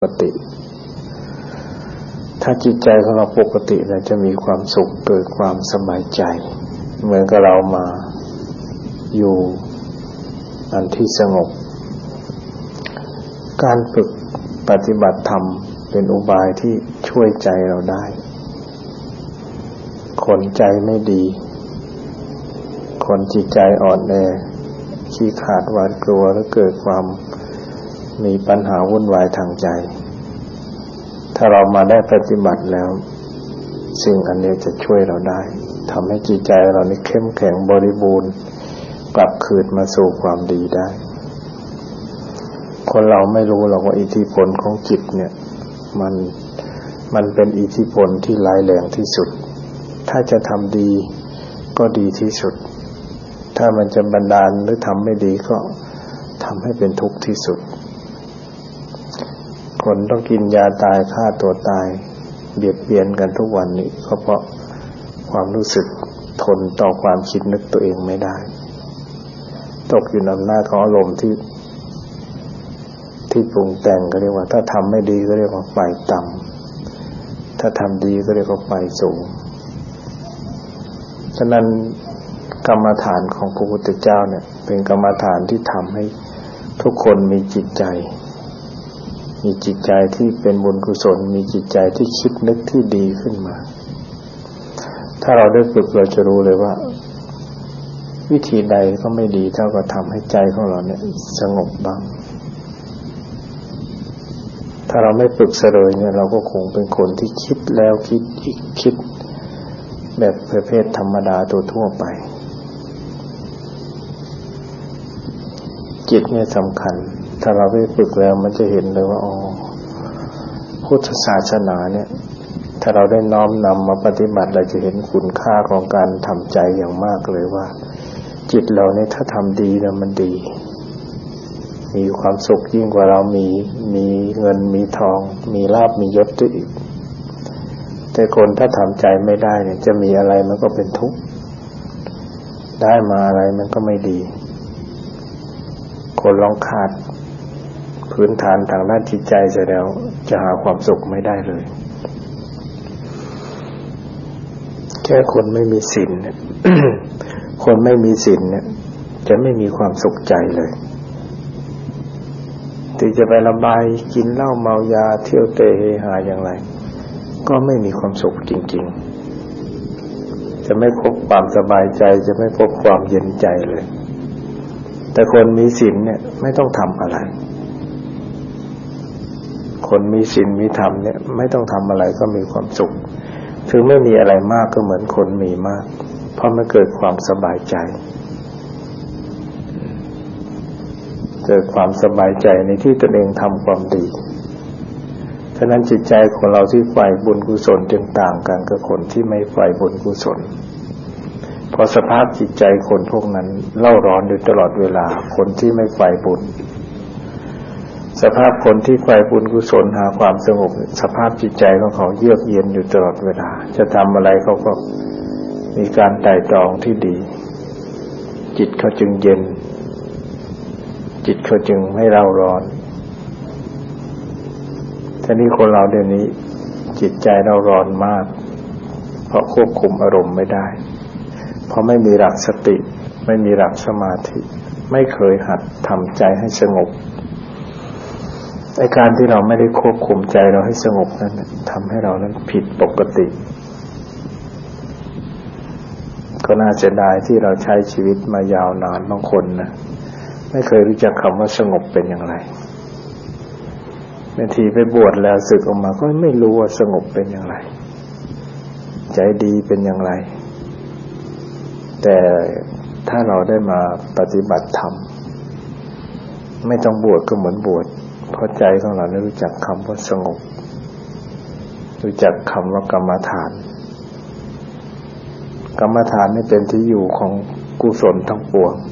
ปกติถ้าจิตใจของเราปกติเราจะมีความสุขเกิดความสบายใจเหมือนกับเรามาอยู่อันที่สงบการฝึกปฏิบัติธรรมเป็นอุบายที่ช่วยใจเราได้คนใจไม่ดีคนจิตใจอ่อนแอขี้ขลาดหวาดกลัวและเกิดความมีปัญหาวุ่นวายทางใจถ้าเรามาได้ปฏิบัติแล้วสิ่งอันนี้จะช่วยเราได้ทำให้จิตใจเรานี่เข้มแข็งบริบูรณ์กลับคืนมาสู่ความดีได้คนเราไม่รู้หรอกว่าอิทธิพลของจิตเนี่ยมันเป็นอิทธิพลที่ร้ายแรงที่สุดถ้าจะทำดีก็ดีที่สุดถ้ามันจะบันดาลหรือทำไม่ดีก็ทำให้เป็นทุกข์ที่สุดคนต้องกินยาตายฆ่าตัวตายเบียดเบียนกันทุกวันนี้ก็เพราะความรู้สึกทนต่อความคิดนึกตัวเองไม่ได้ตกอยู่ในอำนาจของอารมณ์ที่ปรุงแต่งก็เรียกว่าถ้าทำไม่ดีก็เรียกว่าไฟต่ำถ้าทำดีก็เรียกว่าไฟสูงฉะนั้นกรรมฐานของพระพุทธเจ้าเนี่ยเป็นกรรมฐานที่ทำให้ทุกคนมีจิตใจที่เป็นบุญกุศลมีจิตใจที่คิดนึกที่ดีขึ้นมาถ้าเราได้ฝึกเราจะรู้เลยว่าวิธีใดก็ไม่ดีเท่ากับทำให้ใจของเราเนี่ยสงบบ้างถ้าเราไม่ฝึกเลยเนี่ยเราก็คงเป็นคนที่คิดแล้วคิดอีกคิดแบบประเภทธรรมดาตัวทั่วไปจิตเนี่ยสำคัญถ้าเราได้ฝึกแล้วมันจะเห็นเลยว่าพุทธศาสนาเนี่ยถ้าเราได้น้อมนำมาปฏิบัติเราจะเห็นคุณค่าของการทำใจอย่างมากเลยว่าจิตเราเนี่ยถ้าทำดีแล้วมันดีมีความสุขยิ่งกว่าเรามีเงินมีทองมีลาภมียศด้วยอีกแต่คนถ้าทำใจไม่ได้เนี่ยจะมีอะไรมันก็เป็นทุกข์ได้มาอะไรมันก็ไม่ดีคนลองขาดพื้นฐานทางด้านจิตใจเสร็จแล้วจะหาความสุขไม่ได้เลยแค่คนไม่มีศีลเนี่ย คนไม่มีศีลเนี่ยจะไม่มีความสุขใจเลยถึงจะไประบายกินเหล้าเมายาเที่ยวเตะเฮฮาอย่างไรก็ไม่มีความสุขจริงๆจะไม่พบความสบายใจจะไม่พบความเย็นใจเลยแต่คนมีศีลเนี่ยไม่ต้องทำอะไรคนมีศีลมีธรรมเนี่ยไม่ต้องทำอะไรก็มีความสุขถึงไม่มีอะไรมากก็เหมือนคนมีมากเพราะมันเกิดความสบายใจเกิดความสบายใจในที่ตนเองทำความดีฉะนั้นจิตใจของเราที่ใฝ่บุญกุศลจึงต่างกันกับคนที่ไม่ใฝ่บุญกุศลเพราะสภาพจิตใจคนพวกนั้นเล่าร้อนอยู่ตลอดเวลาคนที่ไม่ใฝ่บุญสภาพคนที่ใฝ่บุญกุศลหาความสงบสภาพจิตใจของเขาเยือกเย็นอยู่ตลอดเวลาจะทำอะไรเขาก็มีการไตร่ตรองที่ดีจิตเขาจึงเย็นจิตเขาจึงไม่เร่าร้อนทีนี้คนเราเดี๋ยวนี้จิตใจเร่าร้อนมากเพราะควบคุมอารมณ์ไม่ได้เพราะไม่มีหลักสติไม่มีหลักสมาธิไม่เคยหัดทำใจให้สงบในการที่เราไม่ได้ควบคุมใจเราให้สงบนั้นทำให้เรานั้นผิดปกติก็น่าเสียดายที่เราใช้ชีวิตมายาวนานบางคนนะไม่เคยรู้จักคำว่าสงบเป็นอย่างไรบางทีไปบวชแล้วสึกออกมาก็ไม่รู้ว่าสงบเป็นอย่างไรใจดีเป็นอย่างไรแต่ถ้าเราได้มาปฏิบัติธรรมไม่ต้องบวชก็เหมือนบวชเพราะใจของเราได้รู้จักคำว่าสงบรู้จักคำว่ากรรมฐานกรรมฐานนี่เป็นที่อยู่ของกุศลทั้งปวง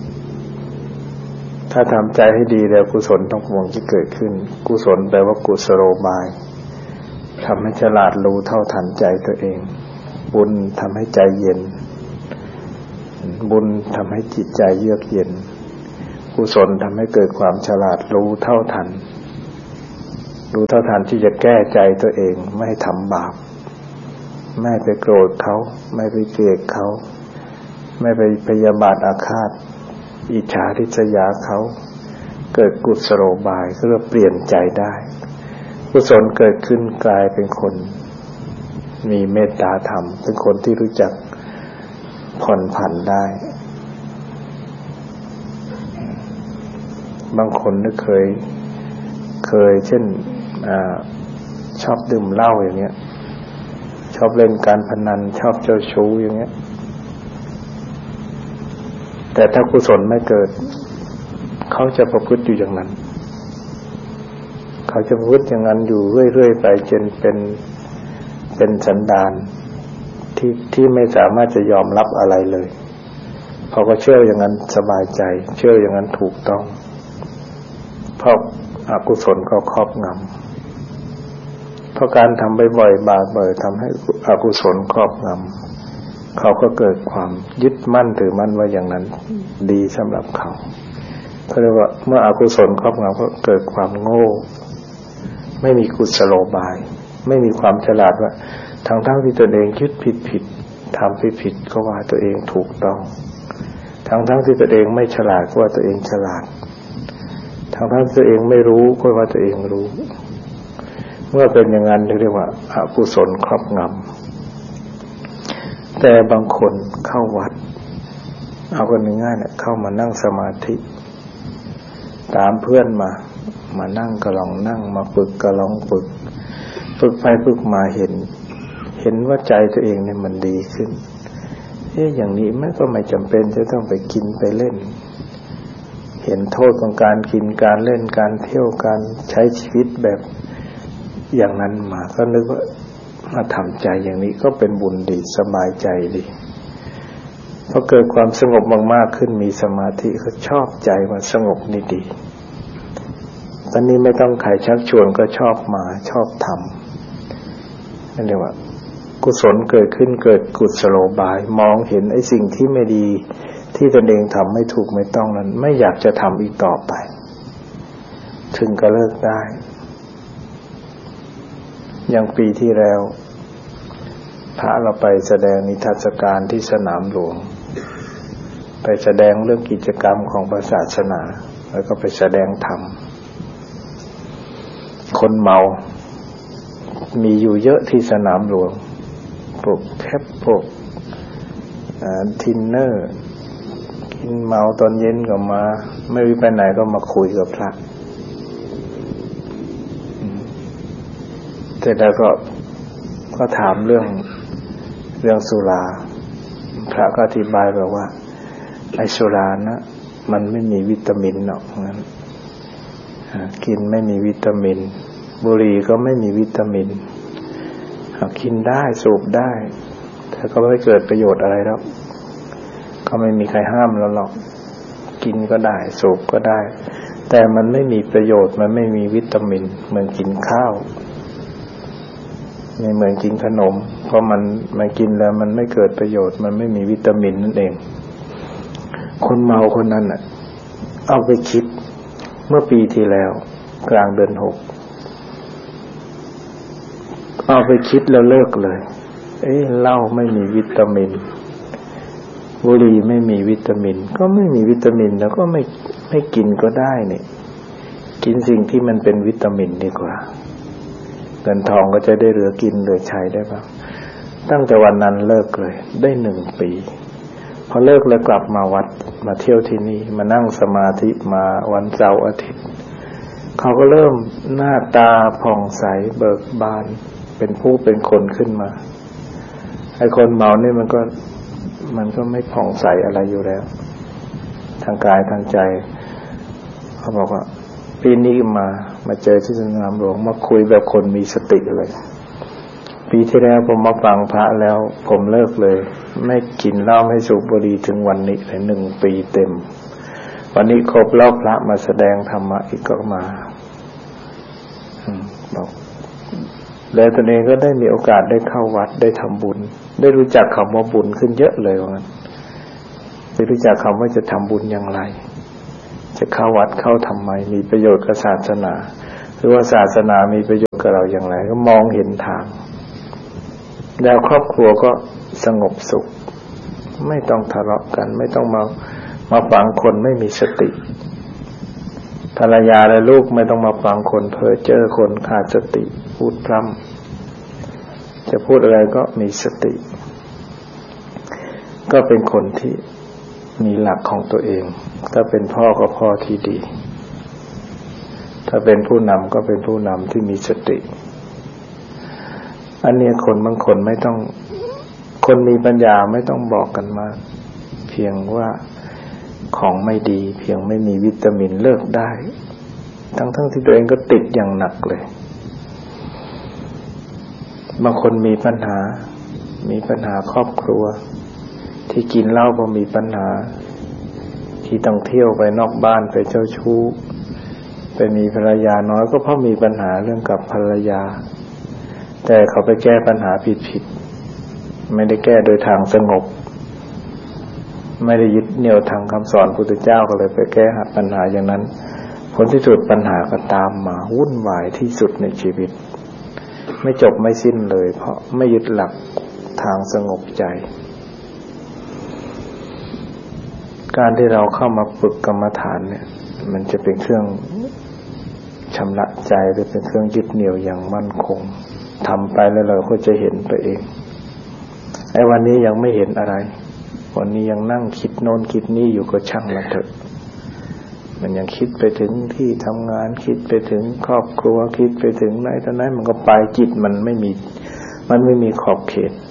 ถ้าทำใจให้ดีแล้วกุศลทั้งปวงจะเกิดขึ้นกุศลแปลว่ากุศโลบายทำให้ฉลาดรู้เท่าทันใจตัวเองบุญทำให้ใจเย็นบุญทำให้จิตใจเยือกเย็นกุศลทำให้เกิดความฉลาดรู้เท่าทันรู้เท่าทันที่จะแก้ใจตัวเองไม่ให้ทำบาปไม่ไปโกรธเขาไม่ไปเกลียดเขาไม่ไปพยาบาทอาฆาตอิจฉาริษยาเขาเกิดกุศโลบายก็เปลี่ยนใจได้กุศลเกิดขึ้นกลายเป็นคนมีเมตตาธรรมเป็นคนที่รู้จักผ่อนผันได้บางคนนึกเคยเช่นชอบดื่มเหล้าอย่างเงี้ยชอบเล่นการพนันชอบเจ้าชู้อย่างเงี้ยแต่ถ้ากุศลไม่เกิดเขาจะประพฤติอยู่อย่างนั้นเขาจะประพฤติอย่างนั้นอยู่เรื่อยๆไปจนเป็นสันดานที่ไม่สามารถจะยอมรับอะไรเลยเขาก็เชื่ออย่างนั้นสบายใจเชื่ออย่างนั้นถูกต้องเพราะอกุศลก็ครอบงำเพราะการทำบ่อยๆบาปบ่อยทำให้อกุศลครอบงำเขาก็เกิดความยึดมั่นถือมั่นว่าอย่างนั้นดีสำหรับเขาเพราะว่าเมื่ออกุศลครอบงำก็เกิดความโง่ไม่มีกุศโลบายไม่มีความฉลาดว่าทั้งที่ตนเองคิดผิดทำผิดก็ว่าตัวเองถูกต้องทั้งที่ตนเองไม่ฉลาดก็ว่าตัวเองฉลาดทั้งที่ตัวเองไม่รู้ก็ว่าตัวเองรู้เมื่อเป็นอย่างนั้นเรียกว่าอกุศลครอบงำแต่บางคนเข้าวัดเอากันง่ายๆเนี่ยเข้ามานั่งสมาธิตามเพื่อนมานั่งก็ลองนั่งมาฝึกก็ลองฝึกไปฝึกมาเห็นว่าใจตัวเองเนี่ยมันดีขึ้นอย่างนี้มันก็ไม่จำเป็นจะต้องไปกินไปเล่นเห็นโทษของการกินการเล่นการเที่ยวการใช้ชีวิตแบบอย่างนั้นมาก็นึกว่ามาทำใจอย่างนี้ก็เป็นบุญดีสบายใจดีพอเกิดความสงบมากๆขึ้นมีสมาธิก็ชอบใจว่าสงบนี่ดีตอนนี้ไม่ต้องใครชักชวนก็ชอบมาชอบทำนั่นเรียกว่ากุศลเกิดขึ้นเกิดกุศโลบายมองเห็นไอ้สิ่งที่ไม่ดีที่ตนเองทำไม่ถูกไม่ต้องนั้นไม่อยากจะทำอีกต่อไปถึงก็เลิกได้อย่างปีที่แล้วพระเราไปแสดงนิทรรศการที่สนามหลวงไปแสดงเรื่องกิจกรรมของพระศาสนาแล้วก็ไปแสดงธรรมคนเมามีอยู่เยอะที่สนามหลวงพวกแคปพวกทินเนอร์กินเมาตอนเย็นก็มาไม่รู้ไปไหนก็มาคุยกับพระเสร็จแล้วก็ถามเรื่องสุราพระก็อธิบายแบบว่าไอ้สุรานะมันไม่มีวิตามินหรอกงั้นกินไม่มีวิตามินบุหรี่ก็ไม่มีวิตามินกินได้สูบได้แต่ก็ไม่เกิดประโยชน์อะไรแล้วก็ไม่มีใครห้ามเราหรอกกินก็ได้สูบก็ได้แต่มันไม่มีประโยชน์มันไม่มีวิตามินเหมือนกินข้าวไม่เหมือนกินขนมเพราะมันกินแล้วมันไม่เกิดประโยชน์มันไม่มีวิตามินนั่นเองคนเมาคนนั้นน่ะเอาไปคิดเมื่อปีที่แล้วกลางเดือน6เอาไปคิดแล้วเลิกเลยเหล้าไม่มีวิตามินบุหรี่ไม่มีวิตามินก็ไม่มีวิตามินแล้วก็ไม่กินก็ได้นี่กินสิ่งที่มันเป็นวิตามินดีกว่าเงินทองก็จะได้เหลือกินเหลือใช้ได้บ้างตั้งแต่วันนั้นเลิกเลยได้1 ปีพอเลิกแล้วกลับมาวัดมาเที่ยวที่นี่มานั่งสมาธิมาวันเสาร์อาทิตย์เขาก็เริ่มหน้าตาผ่องใสเบิกบานเป็นผู้เป็นคนขึ้นมาไอ้คนเมานี่มันก็ไม่ผ่องใสอะไรอยู่แล้วทางกายทางใจเขาบอกว่าปีนี้มาเจอที่สนามหลวงมาคุยแบบคนมีสติเลยปีที่แล้วผมมาฟังพระแล้วผมเลิกเลยไม่กินเหล้าไม่สูบบุหรี่ถึงวันนี้เลย1 ปีเต็มวันนี้ครบรอบพระมาแสดงธรรมะอีกก็มาบอกแล้วตนเองก็ได้มีโอกาสได้เข้าวัดได้ทำบุญได้รู้จักคำว่าบุญขึ้นเยอะเลยว่างั้นได้รู้จักคำว่าจะทำบุญอย่างไรจะเข้าวัดเข้าทำไมมีประโยชน์กับศาสนารือว่าศาสนามีประโยชน์กับเราอย่างไรก็มองเห็นทางแล้วครอบครัวก็สงบสุขไม่ต้องทะเลาะกันไม่ต้องมาฟังคนไม่มีสติภรรยาและลูกไม่ต้องมาฟังคนเพ้อเจ้อคนขาดสติพูดพร่ำจะพูดอะไรก็มีสติก็เป็นคนที่มีหลักของตัวเองถ้าเป็นพ่อก็พ่อที่ดีถ้าเป็นผู้นำก็เป็นผู้นำที่มีสติอันนี้คนบางคนไม่ต้องคนมีปัญญาไม่ต้องบอกกันมาเพียงว่าของไม่ดีเพียงไม่มีวิตามินเลิกได้ทั้งที่ตัวเองก็ติดอย่างหนักเลยบางคนมีปัญหาครอบครัวที่กินเหล้าก็มีปัญหาที่ต้องเที่ยวไปนอกบ้านไปเจ้าชู้ไปมีภรรยาน้อยก็เพราะมีปัญหาเรื่องกับภรรยาแต่เขาไปแก้ปัญหาผิดไม่ได้แก้โดยทางสงบไม่ได้ยึดเหนี่ยวทางคำสอนพุทธเจ้าก็เลยไปแก้ปัญหาอย่างนั้นผลที่สุดปัญหาก็ตามมาวุ่นวายที่สุดในชีวิตไม่จบไม่สิ้นเลยเพราะไม่ยึดหลักทางสงบใจการที่เราเข้ามาฝึกกรรมฐานเนี่ยมันจะเป็นเครื่องชำระใจหรือเป็นเครื่องยึดเหนี่ยวอย่างมั่นคงทำไปแล้วเราก็จะเห็นไปเองไอ้วันนี้ยังไม่เห็นอะไรวันนี้ยังนั่งคิดโน้นคิดนี้อยู่ก็ช่างมันเถอะมันยังคิดไปถึงที่ทำงานคิดไปถึงครอบครัวคิดไปถึงไหนตอนนั้นมันก็ไปจิตมันไม่มีขอบเขต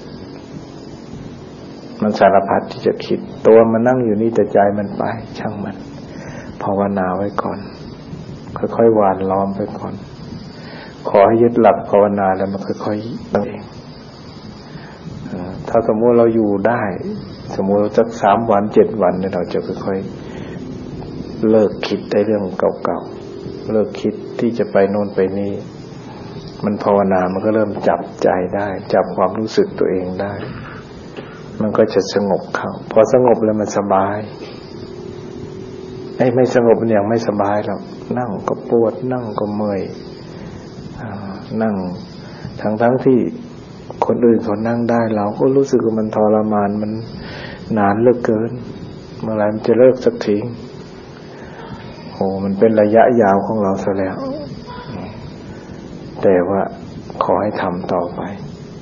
มันสารพัดที่จะคิดตัวมันนั่งอยู่นี่แต่ใจมันไปช่างมันภาวนาไว้ก่อนค่อยๆหวานล้อมไปก่อนขอให้ยึดหลักภาวนาแล้วมันค่อยๆตั้งเองถ้าสมมติเราอยู่ได้สมมติสัก3 วัน7 วันเนี่ยเราจะค่อยๆเลิกคิดในเรื่องเก่าๆเลิกคิดที่จะไปโน่นไปนี่มันภาวนามันก็เริ่มจับใจได้จับความรู้สึกตัวเองได้มันก็จะสงบเข้าพอสงบแล้วมันสบายไม่สงบมันยังไม่สบายหรอกนั่งก็ปวดนั่งก็เมื่อยนั่งทั้งที่คนอื่นเขานั่งได้เราก็รู้สึกว่ามันทรมานมันนานเหลือเกินเมื่อไหร่มันจะเลิกสักทีโอ้มันเป็นระยะยาวของเราซะแล้วแต่ว่าขอให้ทำต่อไป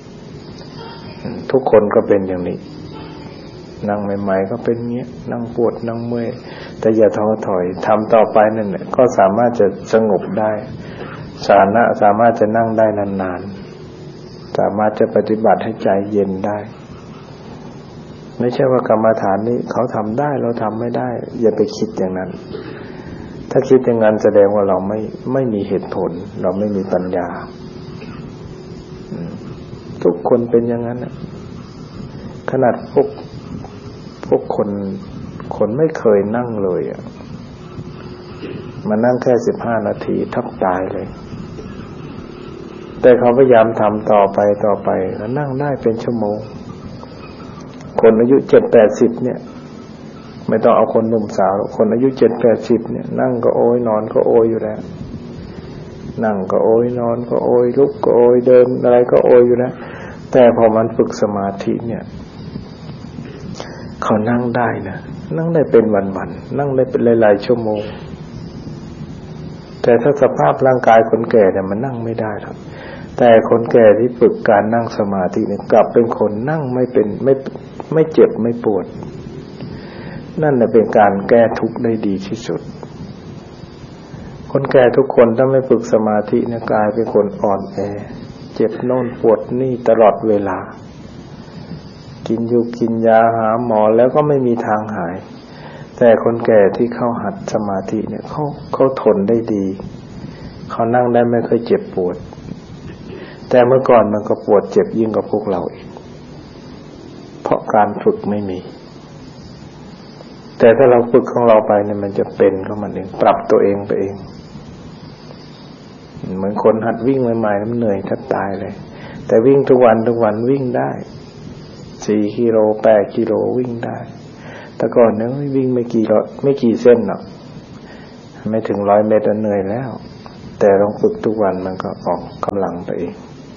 ทุกคนก็เป็นอย่างนี้นั่งใหม่ๆก็เป็นเงี้ยนั่งปวดนั่งเมื่อยแต่อย่าท้อถอยทำต่อไปนั่นแหละก็สามารถจะสงบได้สามารถจะนั่งได้นานๆสามารถจะปฏิบัติให้ใจเย็นได้ไม่ใช่ว่ากรรมฐานนี้เขาทำได้เราทำไม่ได้อย่าไปคิดอย่างนั้นถ้าคิดอย่างนั้นแสดงว่าเราไม่มีเหตุผลเราไม่มีปัญญาทุกคนเป็นอย่างนั้นขนาดพวกคนไม่เคยนั่งเลยมานั่งแค่15 นาทีทับตายเลยแต่เขาพยายามทำต่อไปแล้วนั่งได้เป็นชั่วโมงคนอายุ70-80เนี่ยไม่ต้องเอาคนหนุ่มสาวคนอายุ70-80เนี่ยนั่งก็โอยนอนก็โอยอยู่แล้วนั่งก็โอยนอนก็โอยลุกก็โอยเดินอะไรก็โอยอยู่แล้วแต่พอมันฝึกสมาธิเนี่ยเขานั่งได้นะนั่งได้เป็นวันๆนั่งได้เป็นหลายๆชั่วโมงแต่ถ้าสภาพร่างกายคนแก่เนี่ยมันนั่งไม่ได้หรอกแต่คนแก่ที่ฝึกการนั่งสมาธิเนี่ยกลับเป็นคนนั่งไม่เจ็บไม่ปวดนั่นแหละเป็นการแก้ทุกข์ได้ดีที่สุดคนแก่ทุกคนถ้าไม่ฝึกสมาธิเนี่ยกลายเป็นคนอ่อนแอเจ็บโน่นปวดนี่ตลอดเวลากินยาหาหมอแล้วก็ไม่มีทางหายแต่คนแก่ที่เข้าหัดสมาธิเนี่ยเขาทนได้ดีเขานั่งได้ไม่เคยเจ็บปวดแต่เมื่อก่อนมันก็ปวดเจ็บยิ่งกว่าพวกเราอีกเพราะการฝึกไม่มีแต่ถ้าเราฝึกของเราไปเนี่ยมันจะเป็นของมันเองปรับตัวเองไปเองเหมือนคนหัดวิ่งใหม่ๆมันเหนื่อยแทบตายเลยแต่วิ่งทุกวันวิ่งได้4 กิโล8 กิโลวิ่งได้แต่ก่อนเนี่ยวิ่งไม่กี่เส้นหรอกไม่ถึง100 เมตรเหนื่อยแล้วแต่ลองฝึกทุกวันมันก็ออกกำลังไปเอง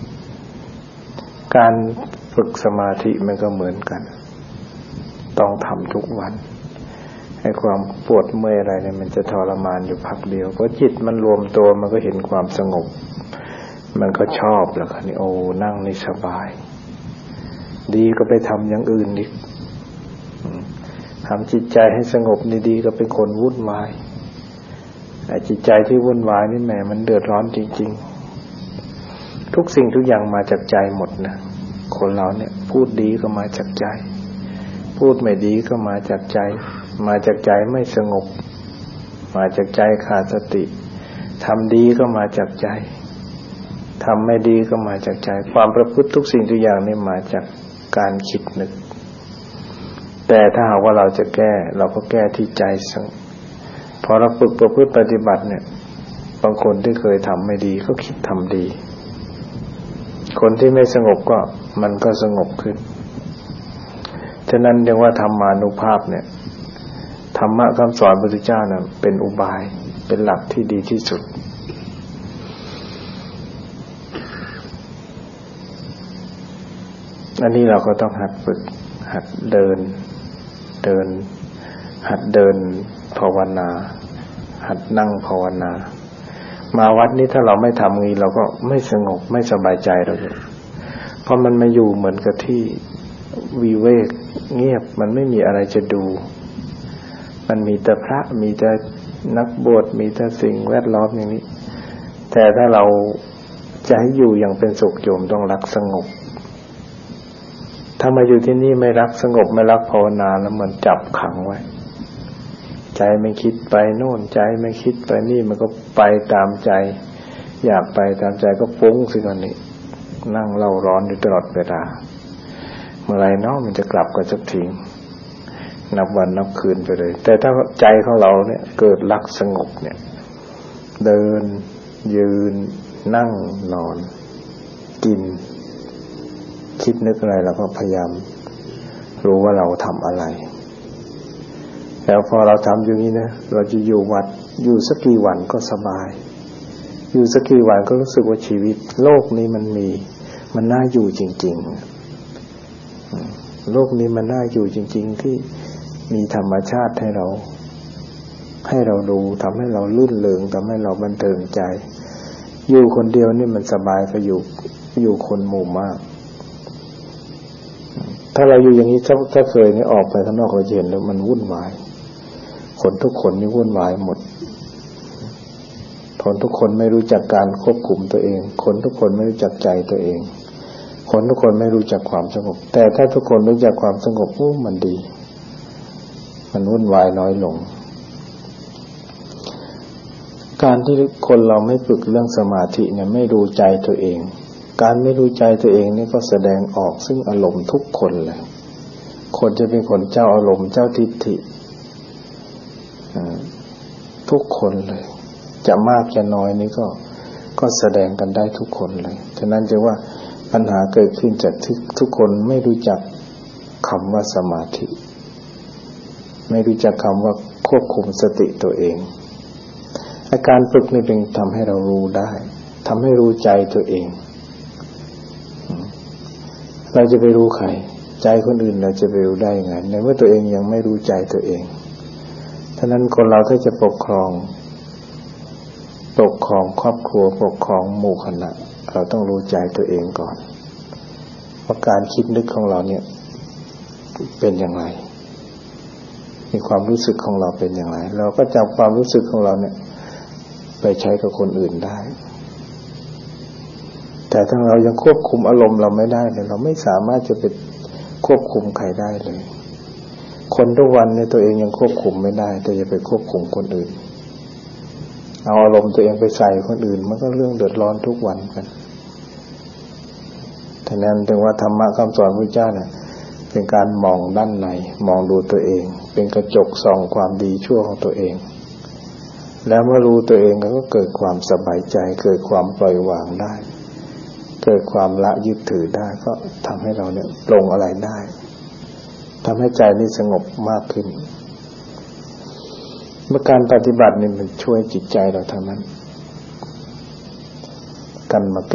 การฝึกสมาธิมันก็เหมือนกันต้องทำทุกวันให้ความปวดเมื่อยอะไรเนี่ยมันจะทรมานอยู่พักเดียวเพราะจิตมันรวมตัวมันก็เห็นความสงบมันก็ชอบแล้วค่ะนี่โอ้นั่งนี่สบายดีก็ไปทำอย่างอื่นอีกทำจิตใจให้สงบนี่ดีก็เป็นคนวุ่นวายแต่จิตใจที่วุ่นวายนี่แหมมันเดือดร้อนจริงๆทุกสิ่งทุกอย่างมาจากใจหมดนะคนเราเนี่ยพูดดีก็มาจากใจพูดไม่ดีก็มาจากใจมาจากใจไม่สงบมาจากใจขาดสติทำดีก็มาจากใจทำไม่ดีก็มาจากใจความประพฤติทุกสิ่งทุกอย่างนี่มาจากการคิดนึกแต่ถ้าหากว่าเราจะแก้เราก็แก้ที่ใจพอเราฝึกประพฤติปฏิบัติเนี่ยบางคนที่เคยทำไม่ดีก็คิดทำดีคนที่ไม่สงบก็มันก็สงบขึ้นฉะนั้นเรียกว่าธรรมานุภาพเนี่ยธรรมะคำสอนพระพุทธเจ้าเนี่ยเป็นอุบายเป็นหลักที่ดีที่สุดอันนี้เราก็ต้องหัดฝึกหัดเดินหัดเดินภาวนาหัดนั่งภาวนามาวัดนี้ถ้าเราไม่ทำงี้เราก็ไม่สงบไม่สบายใจเราเลยเพราะมันมาอยู่เหมือนกับที่วิเวกเงียบมันไม่มีอะไรจะดูมันมีแต่พระมีแต่นักบวชมีแต่สิ่งแวดล้อมอย่างนี้แต่ถ้าเราจะให้อยู่อย่างเป็นสุขโยมต้องรักสงบถ้ามาอยู่ที่นี่ไม่รักสงบไม่รักภาวนาแล้วมันจับขังไว้ใจไม่คิดไปโน่นใจไม่คิดไปนี่มันก็ไปตามใจอยากไปตามใจก็ฟุ้งสิก่อนนี้นั่งเล่าร้อนอยู่ตลอดเวลาเมื่อไรเนาะมันจะกลับกันสักทีนับวันนับคืนไปเลยแต่ถ้าใจของเราเนี่ยเกิดรักสงบเนี่ยเดินยืนนั่งนอนกินคิดนึกอะไรเราก็พยายามรู้ว่าเราทำอะไรแล้วพอเราทำอย่างนี้นะเราจะอยู่วัดอยู่สักกี่วันก็สบายอยู่สักกี่วันก็รู้สึกว่าชีวิตโลกนี้มันน่าอยู่จริงๆโลกนี้มันน่าอยู่จริงๆที่มีธรรมชาติให้เราดูทำให้เราลื่นเริงทำให้เราบันเทิงใจอยู่คนเดียวนี่มันสบายกว่าอยู่คนหมู่มากถ้าเราอยู่อย่างนี้ถ้าเคยนี่ออกไปข้างนอกเราจะเห็นแล้วมันวุ่นวายคนทุกคนนี่วุ่นวายหมดคนทุกคนไม่รู้จักการควบคุมตัวเองคนทุกคนไม่รู้จักใจตัวเองคนทุกคนไม่รู้จักความสงบแต่ถ้าทุกคนรู้จักความสงบมันดีมันวุ่นวายน้อยลงการที่คนเราไม่ฝึกเรื่องสมาธิเนี่ยไม่รู้ใจตัวเองการไม่รู้ใจตัวเองนี่ก็แสดงออกซึ่งอารมณ์ทุกคนเลยคนจะเป็นคนเจ้าอารมณ์เจ้าทิฏฐิทุกคนเลยจะมากจะน้อยนี่ก็แสดงกันได้ทุกคนเลยฉะนั้นจะว่าปัญหาเกิดขึ้นจากทุกคนไม่รู้จักคำว่าสมาธิไม่รู้จักคำว่าควบคุมสติตัวเองอาการฝึกนี่เป็นทำให้เรารู้ได้ทำให้รู้ใจตัวเองเราจะไปรู้ใครใจคนอื่นเราจะไปรู้ได้ยังไงในเมื่อตัวเองยังไม่รู้ใจตัวเองฉะนั้นคนเราถ้าจะปกครองครอบครัวปกครองหมู่คณะเราต้องรู้ใจตัวเองก่อนว่าการคิดนึกของเราเนี่ยเป็นอย่างไรมีความรู้สึกของเราเป็นอย่างไรเราก็จับความรู้สึกของเราเนี่ยไปใช้กับคนอื่นได้แต่ถ้าเรายังควบคุมอารมณ์เราไม่ได้เลยเราไม่สามารถจะไปควบคุมใครได้เลยคนทุกวันเนี่ยตัวเองยังควบคุมไม่ได้แต่จะไปควบคุมคนอื่นเอาอารมณ์ตัวเองไปใส่คนอื่นมันก็เรื่องเดือดร้อนทุกวันกันฉะนั้นถึงว่าธรรมะคำสอนพระเจ้าเนี่ยเป็นการมองด้านในมองดูตัวเองเป็นกระจกส่องความดีชั่วของตัวเองแล้วเมื่อรู้ตัวเองก็เกิดความสบายใจเกิดความปล่อยวางได้เกิดความละยึดถือได้ก็ทำให้เราเนี่ยปลงอะไรได้ทำให้ใจนี่สงบมากขึ้นเมื่อการปฏิบัตินี่มันช่วยจิตใจเราทั้งนั้นกันมา